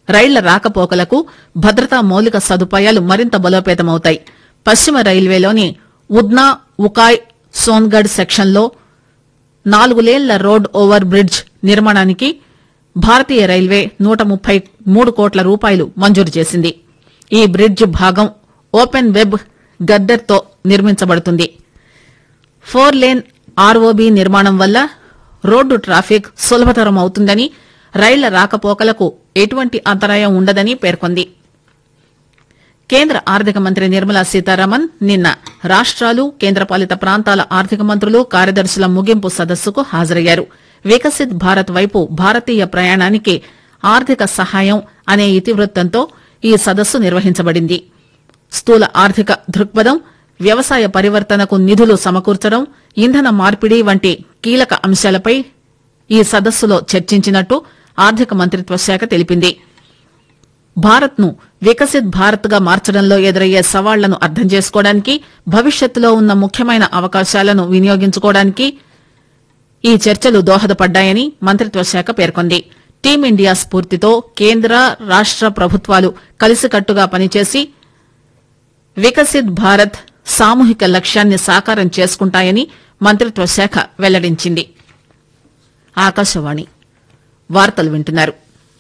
రైళ్ల రాకపోకలకు భద్రతా మౌలిక సదుపాయాలు మరింత బలోపేతమవుతాయి. పశ్చిమ రైల్వేలోని ఉద్నా ఉకాయ్ సోన్గఢ్ సెక్షన్లో 4 లేన్ల రోడ్ ఓవర్ బ్రిడ్జ్ నిర్మాణానికి భారతీయ రైల్వే 133 కోట్ల రూపాయలు మంజూరు చేసింది. ఈ బ్రిడ్జ్ భాగం ఓపెన్ వెబ్ గర్డర్తో నిర్మించబడుతుంది. 4 లేన్ ఆర్ఓబీ నిర్మాణం వల్ల రోడ్డు ట్రాఫిక్ సులభతరం అవుతుందని, రైళ్ల రాకపోకలకు ఎటువంటి అంతరాయం ఉండదని పేర్కొంది. కేంద్ర ఆర్థిక మంత్రి నిర్మలా సీతారామన్ నిన్న రాష్ట్రాలు, కేంద్రపాలిత ప్రాంతాల ఆర్థిక మంత్రులు, కార్యదర్శుల ముగింపు సదస్సుకు హాజరయ్యారు. వికసిత్ భారత్ వైపు భారతీయ ప్రయాణానికి ఆర్థిక సహాయం అనే ఇతివృత్తంతో ఈ సదస్సు నిర్వహించబడింది. స్థూల ఆర్థిక దృక్పథం, వ్యవసాయ పరివర్తనకు నిధులు సమకూర్చడం, ఇంధన మార్పిడి వంటి కీలక అంశాలపై ఈ సదస్సులో చర్చించినట్టు ఆర్థిక మంత్రిత్వ శాఖ తెలిపింది. భారత్ ను వికసిత్ భారత్ గా మార్చడంలో ఎదురయ్యే సవాళ్లను అర్థం చేసుకోవడానికి, భవిష్యత్తులో ఉన్న ముఖ్యమైన అవకాశాలను వినియోగించుకోవడానికి ఈ చర్చలు దోహదపడ్డాయని మంత్రిత్వ శాఖ పేర్కొంది. టీమిండియా స్ఫూర్తితో కేంద్ర, రాష్ట ప్రభుత్వాలు కలిసికట్టుగా పనిచేసి వికసిత్ భారత్ సామూహిక లక్ష్యాన్ని సాకారం చేసుకుంటాయని మంత్రిత్వ శాఖ వెల్లడించింది. ఆకాశవాణి వార్తలు వింటున్నారు.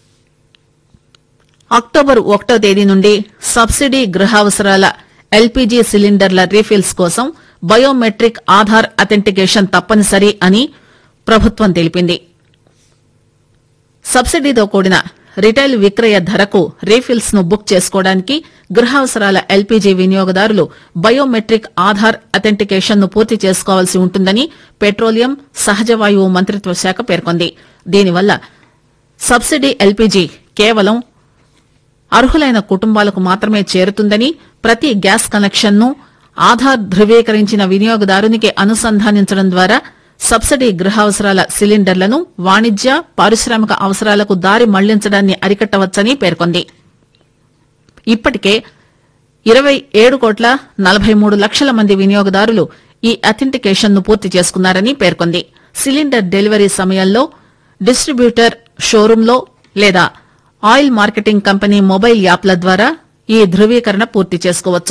అక్టోబర్ 1వ తేదీ నుండి సబ్సిడీ గృహావసరాల ఎల్పీజీ సిలిండర్ల రీఫిల్స్ కోసం బయోమెట్రిక్ ఆధార్ అథెంటికేషన్ తప్పనిసరి అని ప్రభుత్వం తెలిపింది. సబ్సిడీతో కూడిన రిటైల్ విక్రయ ధరకు రీఫిల్స్ ను బుక్ చేసుకోవడానికి గృహావసరాల ఎల్పీజీ వినియోగదారులు బయోమెట్రిక్ ఆధార్ అథెంటికేషన్ ను పూర్తి చేసుకోవాల్సి ఉంటుందని పెట్రోలియం, సహజవాయువు మంత్రిత్వ శాఖ పేర్కొంది. దీనివల్ల సబ్సిడీ ఎల్పీజీ కేవలం అర్హులైన కుటుంబాలకు మాత్రమే చేరుతుందని, ప్రతి గ్యాస్ కనెక్షన్ ను ఆధార్ ధృవీకరించిన వినియోగదారునికి అనుసంధానించడం ద్వారా సబ్సిడీ గృహావసరాల సిలిండర్లను వాణిజ్య, పారిశ్రామిక అవసరాలకు దారి మళ్లించడాన్ని అరికట్టవచ్చని పేర్కొంది. ఇప్పటికే 27,43,00,000 మంది వినియోగదారులు ఈ అథెంటికేషన్ ను పూర్తి చేసుకున్నారని పేర్కొంది. సిలిండర్ డెలివరీ సమయంలో డిస్టిబ్యూటర్ షోరూంలో లేదా ఆయిల్ మార్కెటింగ్ కంపెనీ మొబైల్ యాప్ల ద్వారా ఈ ధృవీకరణ పూర్తి చేసుకోవచ్చు.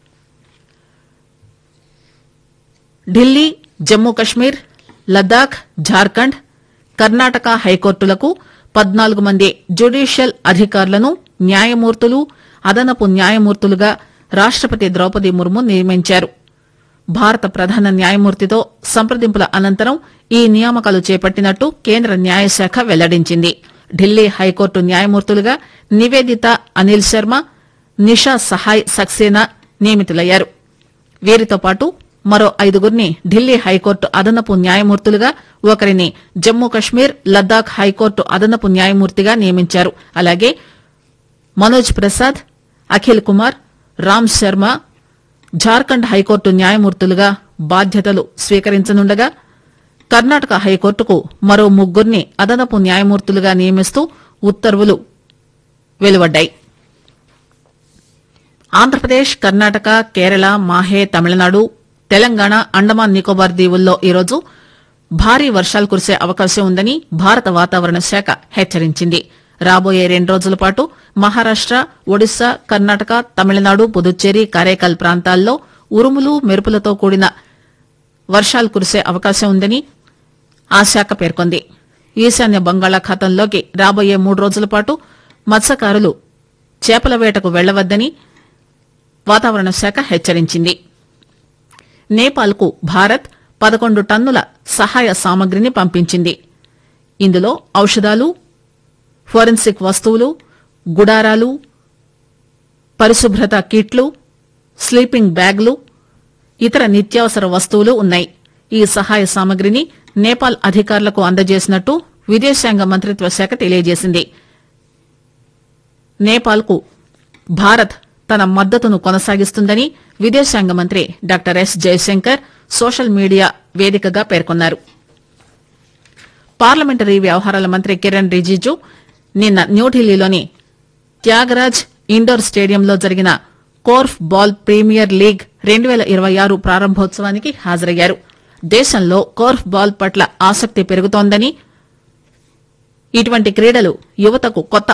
ఢిల్లీ, జమ్మూ కశ్మీర్, లద్దాఖ్, జార్ఖండ్, కర్ణాటక హైకోర్టులకు 14 మంది జ్యుడీషియల్ అధికారులను న్యాయమూర్తులు, అదనపు న్యాయమూర్తులుగా రాష్టపతి ద్రౌపది ముర్ము నియమించారు. భారత ప్రధాన న్యాయమూర్తితో సంప్రదింపుల అనంతరం ఈ నియామకాలు చేపట్టినట్టు కేంద్ర న్యాయశాఖ వెల్లడించింది. ఢిల్లీ హైకోర్టు న్యాయమూర్తులుగా నివేదిత అనిల్ శర్మ, నిషా సహాయ్ సక్సేనా నియమితులయ్యారు. వీరితో పాటు మరో 5గురిని ఢిల్లీ హైకోర్టు అదనపు న్యాయమూర్తులుగా, ఒకరిని జమ్మూ కశ్మీర్, లద్దాఖ్ హైకోర్టు అదనపు న్యాయమూర్తిగా నియమించారు. అలాగే మనోజ్ ప్రసాద్, అఖిల్ కుమార్, రామ్ శర్మ జార్ఖండ్ హైకోర్టు న్యాయమూర్తులుగా బాధ్యతలు స్వీకరించనుండగా, కర్ణాటక హైకోర్టుకు మరో 3గురిని అదనపు న్యాయమూర్తులుగా నియమిస్తూ ఉత్తర్వులు వెలువడ్డాయి. ఆంధ్రప్రదేశ్, కర్ణాటక, కేరళ, మాహే, తమిళనాడు, తెలంగాణ, అండమాన్ నికోబార్ దీవుల్లో ఈరోజు భారీ వర్షాలు కురిసే అవకాశం ఉందని భారత వాతావరణ శాఖ హెచ్చరించింది. రాబోయే 2 రోజుల పాటు మహారాష్ట, ఒడిశా, కర్ణాటక, తమిళనాడు, పుదుచ్చేరి, కారైకాల్ ప్రాంతాల్లో ఉరుములు, మెరుపులతో కూడిన వర్షాలు కురిసే అవకాశం ఉందని ఆ శాఖ పేర్కొంది. ఈశాన్య బంగాళాఖాతంలోకి రాబోయే 3 రోజుల పాటు మత్స్యకారులు చేపల వేటకు వెళ్లవద్దని వాతావరణ శాఖ హెచ్చరించింది. నేపాల్కు భారత్ 11 టన్నుల సహాయ సామగ్రిని పంపించింది. ఇందులో ఔషధాలు, ఫోరెన్సిక్ వస్తువులు, గుడారాలు, పరిశుభ్రత కిట్లు, స్లీపింగ్ బ్యాగులు, ఇతర నిత్యావసర వస్తువులు ఉన్నాయి. ఈ సహాయ సామగ్రిని నేపాల్ అధికారులకు అందజేసినట్టు విదేశాంగ మంత్రిత్వ శాఖ తెలియజేసింది. నేపాల్కు భారత్ తన మద్దతును కొనసాగిస్తుందని విదేశాంగ మంత్రి doctor yes Jayashankar social media వేదికగా పేర్కొన్నారు. పార్లమెంటరీ వ్యవహారాల మంత్రి కిరణ్ రిజిజు నిన్న న్యూఢిల్లీలోని త్యాగరాజ్ ఇండోర్ స్టేడియంలో జరిగిన కోర్ఫ్ బాల్ ప్రీమియర్ లీగ్ 2026 ప్రారంభోత్సవానికి హాజరయ్యారు. దేశంలో కోర్ఫ్ బాల్ పట్ల ఆసక్తి పెరుగుతోందని, ఇటువంటి క్రీడలు యువతకు కొత్త